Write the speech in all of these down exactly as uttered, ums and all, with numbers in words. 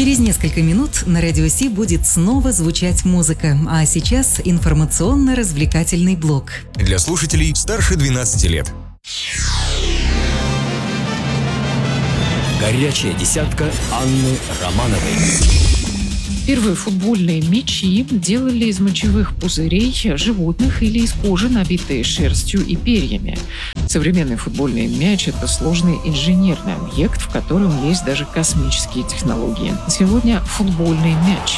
Через несколько минут на Радио Си будет снова звучать музыка, а сейчас информационно-развлекательный блок. Для слушателей старше двенадцати лет. Горячая десятка Анны Романовой. Первые футбольные мячи делали из мочевых пузырей животных или из кожи, набитые шерстью и перьями. Современный футбольный мяч – это сложный инженерный объект, в котором есть даже космические технологии. Сегодня футбольный мяч.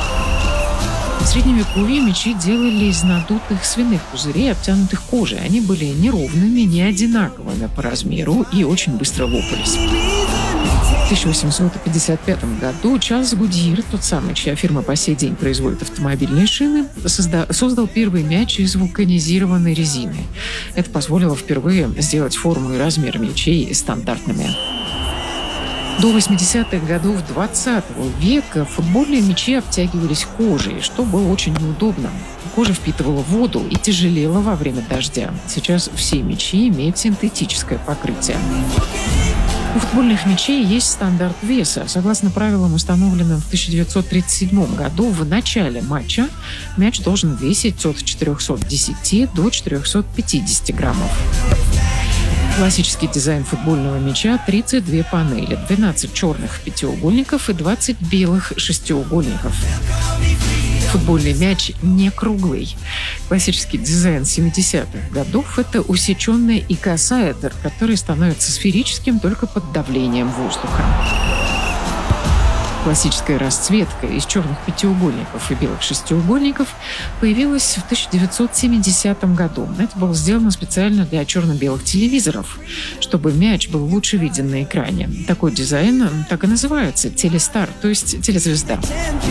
В Средневековье мячи делали из надутых свиных пузырей, обтянутых кожей. Они были неровными, не одинаковыми по размеру и очень быстро лопались. В тысяча восемьсот пятьдесят пятом году Чарльз Гудьер, тот самый, чья фирма по сей день производит автомобильные шины, созда- создал первый мяч из вулканизированной резины. Это позволило впервые сделать форму и размер мячей стандартными. До восьмидесятых годов двадцатого века футбольные мячи обтягивались кожей, что было очень неудобно. Кожа впитывала воду и тяжелела во время дождя. Сейчас все мячи имеют синтетическое покрытие. У футбольных мячей есть стандарт веса. Согласно правилам, установленным в тысяча девятьсот тридцать седьмом году, в начале матча мяч должен весить от четырехсот десяти до четырехсот пятидесяти граммов. Классический дизайн футбольного мяча – тридцать две панели, двенадцать черных пятиугольников и двадцать белых шестиугольников. Футбольный мяч не круглый. Классический дизайн семидесятых годов – это усеченный икосаэдр, который становится сферическим только под давлением воздуха. Классическая расцветка из черных пятиугольников и белых шестиугольников появилась в тысяча девятьсот семидесятом году. Это было сделано специально для черно-белых телевизоров, чтобы мяч был лучше виден на экране. Такой дизайн так и называется – телестар, то есть телезвезда.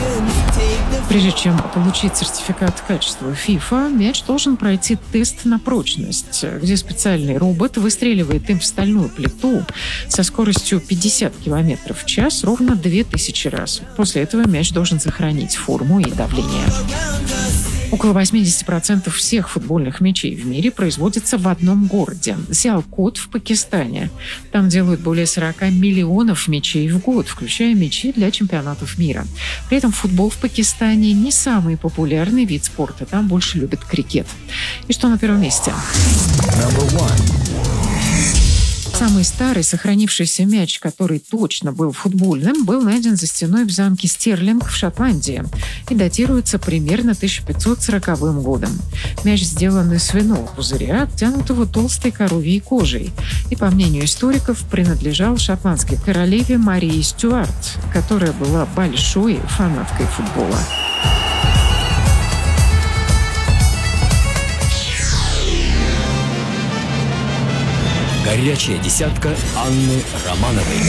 Прежде чем получить сертификат качества FIFA, мяч должен пройти тест на прочность, где специальный робот выстреливает им в стальную плиту со скоростью пятьдесят километров в час ровно две тысячи раз. После этого мяч должен сохранить форму и давление. Около восемьдесят процентов всех футбольных мячей в мире производятся в одном городе – Сиалкот в Пакистане. Там делают более сорока миллионов мячей в год, включая мячи для чемпионатов мира. При этом футбол в Пакистане не самый популярный вид спорта. Там больше любят крикет. И что на первом месте? Самый старый сохранившийся мяч, который точно был футбольным, был найден за стеной в замке Стерлинг в Шотландии и датируется примерно тысяча пятьсот сороковым годом. Мяч сделан из свиного пузыря, обтянутого толстой коровьей кожей, и, по мнению историков, принадлежал шотландской королеве Марии Стюарт, которая была большой фанаткой футбола. Горячая десятка Анны Романовой.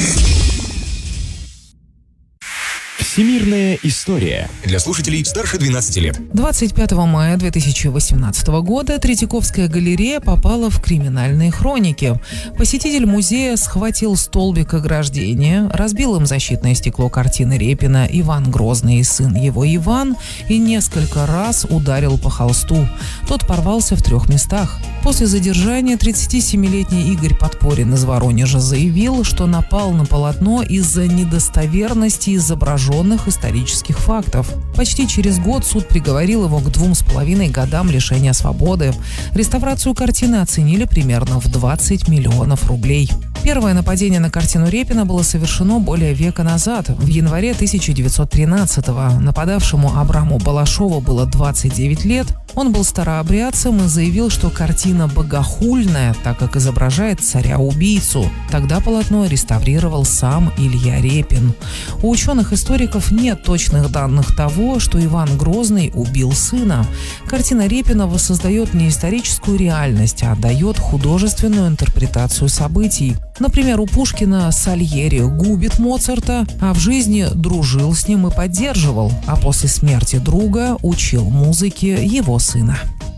Всемирная история. Для слушателей старше двенадцати лет. двадцать пятого мая две тысячи восемнадцатого года Третьяковская галерея попала в криминальные хроники. Посетитель музея схватил столбик ограждения, разбил им защитное стекло картины Репина «Иван Грозный и сын его Иван» и несколько раз ударил по холсту. Тот порвался в трех местах. После задержания тридцатисемилетний Игорь Подпорин из Воронежа заявил, что напал на полотно из-за недостоверности изображенных исторических фактов. Почти через год суд приговорил его к двум с половиной годам лишения свободы. Реставрацию картины оценили примерно в двадцать миллионов рублей. Первое нападение на картину Репина было совершено более века назад, в январе тысяча девятьсот тринадцатого. Нападавшему Абраму Балашову было двадцать девять лет. Он был старообрядцем и заявил, что картина богохульная, так как изображает царя-убийцу. Тогда полотно реставрировал сам Илья Репин. У ученых-историков нет точных данных того, что Иван Грозный убил сына. Картина Репина воссоздает не историческую реальность, а дает художественную интерпретацию событий. Например, у Пушкина Сальери губит Моцарта, а в жизни дружил с ним и поддерживал, а после смерти друга учил музыке его сына.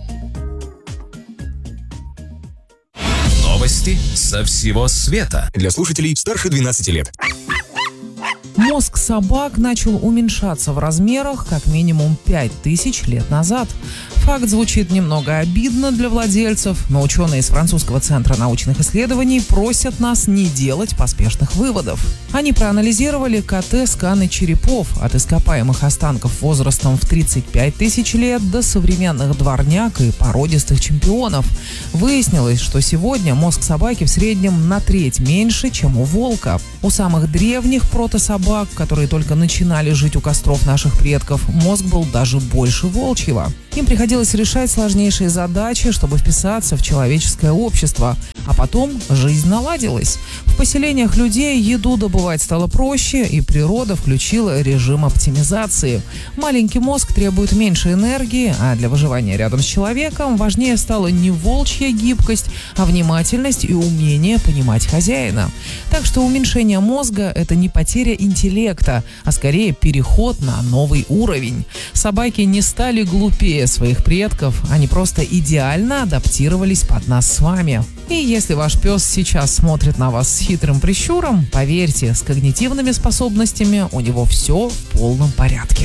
Новости со всего света. Для слушателей старше двенадцати лет. Мозг собак начал уменьшаться в размерах как минимум пять тысяч лет назад. Факт звучит немного обидно для владельцев, но ученые из французского центра научных исследований просят нас не делать поспешных выводов. Они проанализировали КТ-сканы черепов от ископаемых останков возрастом в тридцать пять тысяч лет до современных дворняг и породистых чемпионов. Выяснилось, что сегодня мозг собаки в среднем на треть меньше, чем у волка. У самых древних протособак, которые только начинали жить у костров наших предков, мозг был даже больше волчьего. Им приходилось решать сложнейшие задачи, чтобы вписаться в человеческое общество. А потом жизнь наладилась. В поселениях людей еду добывать стало проще, и природа включила режим оптимизации. Маленький мозг требует меньше энергии, а для выживания рядом с человеком важнее стала не волчья гибкость, а внимательность и умение понимать хозяина. Так что уменьшение мозга – это не потеря интеллекта, а скорее переход на новый уровень. Собаки не стали глупее своих предков, они просто идеально адаптировались под нас с вами. И если ваш пес сейчас смотрит на вас с хитрым прищуром, поверьте, с когнитивными способностями у него все в полном порядке.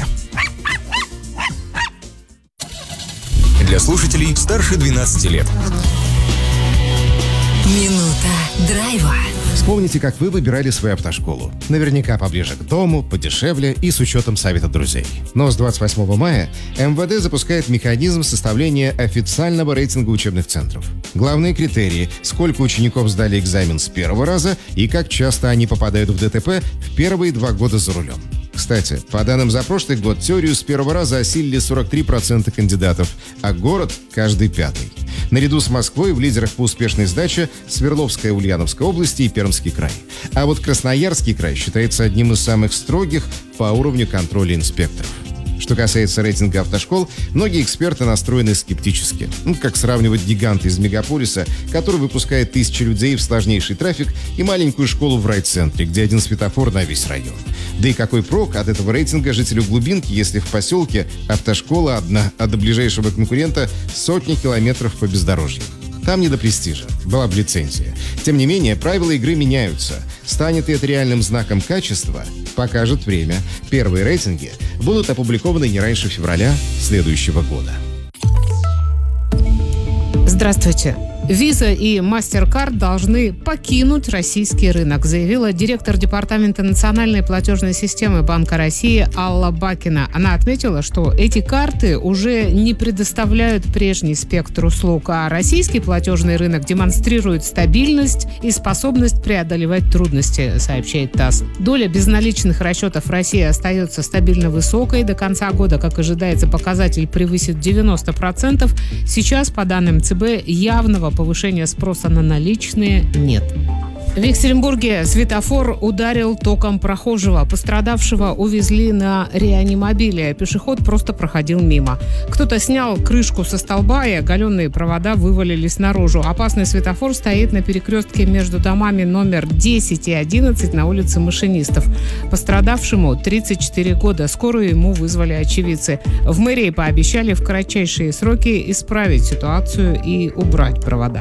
Для слушателей старше двенадцати лет. Минута драйва. Вспомните, как вы выбирали свою автошколу. Наверняка поближе к дому, подешевле и с учетом совета друзей. Но с двадцать восьмого мая эм вэ дэ запускает механизм составления официального рейтинга учебных центров. Главные критерии – сколько учеников сдали экзамен с первого раза и как часто они попадают в дэ тэ пэ в первые два года за рулем. Кстати, по данным за прошлый год, теорию с первого раза осилили сорок три процента кандидатов, а город – каждый пятый. Наряду с Москвой в лидерах по успешной сдаче Свердловская, Ульяновская области и Пермский край. А вот Красноярский край считается одним из самых строгих по уровню контроля инспекторов. Что касается рейтинга автошкол, многие эксперты настроены скептически. Ну, как сравнивать гиганта из мегаполиса, который выпускает тысячи людей в сложнейший трафик, и маленькую школу в райцентре, где один светофор на весь район. Да и какой прок от этого рейтинга жителю глубинки, если в поселке автошкола одна, а до ближайшего конкурента сотни километров по бездорожью? Там не до престижа, была бы лицензия. Тем не менее, правила игры меняются. Станет ли это реальным знаком качества, покажет время. Первые рейтинги будут опубликованы не раньше февраля следующего года. Здравствуйте. Visa и MasterCard должны покинуть российский рынок, заявила директор Департамента национальной платежной системы Банка России Алла Бакина. Она отметила, что эти карты уже не предоставляют прежний спектр услуг, а российский платежный рынок демонстрирует стабильность и способность преодолевать трудности, сообщает ТАСС. Доля безналичных расчетов в России остается стабильно высокой. До конца года, как ожидается, показатель превысит девяносто процентов. Сейчас, по данным ЦБ, явного повышения спроса на наличные нет. В Екатеринбурге светофор ударил током прохожего. Пострадавшего увезли на реанимобиле. Пешеход просто проходил мимо. Кто-то снял крышку со столба, и оголенные провода вывалились наружу. Опасный светофор стоит на перекрестке между домами номер десять и одиннадцать на улице Машинистов. Пострадавшему тридцать четыре года. Скорую ему вызвали очевидцы. В мэрии пообещали в кратчайшие сроки исправить ситуацию и убрать провода.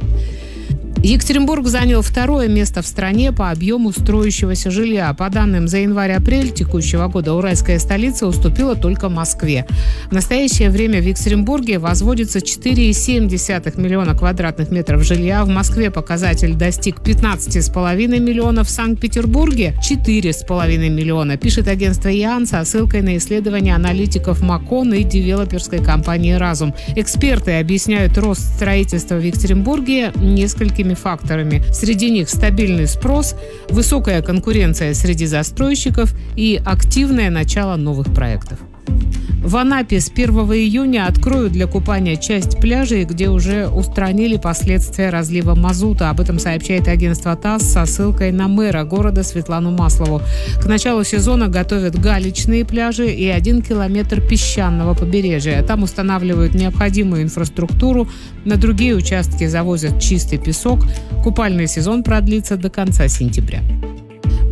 Екатеринбург занял второе место в стране по объему строящегося жилья. По данным за январь-апрель текущего года, уральская столица уступила только Москве. В настоящее время в Екатеринбурге возводится четыре целых семь десятых миллиона квадратных метров жилья. В Москве показатель достиг пятнадцать целых пять миллионов, в Санкт-Петербурге четыре целых пять миллиона, пишет агентство ИАН со ссылкой на исследования аналитиков Макон и девелоперской компании «Разум». Эксперты объясняют рост строительства в Екатеринбурге несколькими факторами. Среди них стабильный спрос, высокая конкуренция среди застройщиков и активное начало новых проектов. В Анапе с первого июня откроют для купания часть пляжей, где уже устранили последствия разлива мазута. Об этом сообщает агентство ТАСС со ссылкой на мэра города Светлану Маслову. К началу сезона готовят галечные пляжи и один километр песчаного побережья. Там устанавливают необходимую инфраструктуру, на другие участки завозят чистый песок. Купальный сезон продлится до конца сентября.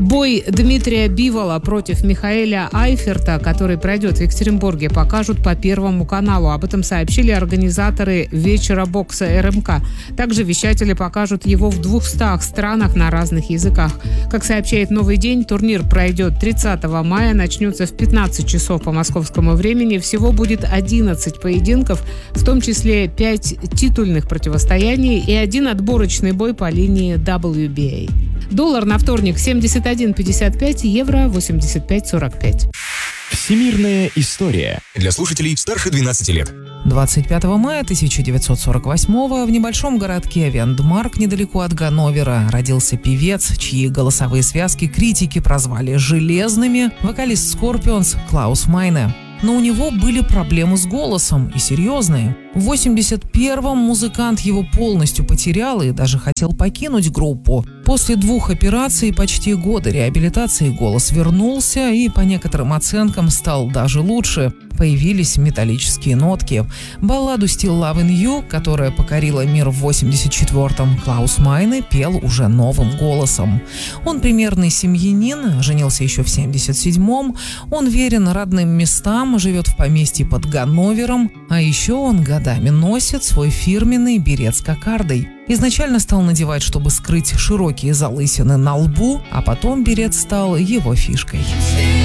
Бой Дмитрия Бивола против Михаэля Айферта, который пройдет в Екатеринбурге, покажут по Первому каналу. Об этом сообщили организаторы вечера бокса эр эм ка. Также вещатели покажут его в двухстах странах на разных языках. Как сообщает «Новый день», турнир пройдет тридцатого мая, начнется в пятнадцать часов по московскому времени. Всего будет одиннадцать поединков, в том числе пять титульных противостояний и один отборочный бой по линии дабл ю би эй. Доллар на вторник семьдесят один пятьдесят пять, евро восемьдесят пять сорок пять. Всемирная история. Для слушателей старше двенадцати лет. двадцать пятого мая тысяча девятьсот сорок восьмого в небольшом городке Вендмарк, недалеко от Ганновера, родился певец, чьи голосовые связки критики прозвали «железными», вокалист Scorpions Клаус Майне. Но у него были проблемы с голосом, и серьезные. В восемьдесят первом музыкант его полностью потерял и даже хотел покинуть группу. После двух операций и почти года реабилитации голос вернулся и, по некоторым оценкам, стал даже лучше. Появились металлические нотки. Балладу «Still Lovin' You», которая покорила мир в восемьдесят четвёртом, Клаус Майне пел уже новым голосом. Он примерный семьянин, женился еще в семьдесят седьмом. Он верен родным местам, живет в поместье под Ганновером, а еще он годами носит свой фирменный берет с кокардой. Изначально стал надевать, чтобы скрыть широкие залысины на лбу, а потом берет стал его фишкой.